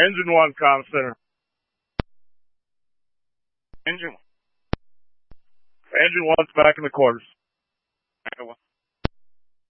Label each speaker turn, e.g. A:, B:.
A: Engine 1, comm center.
B: Engine 1.
A: Engine 1's back in the quarters.
B: Echo 1.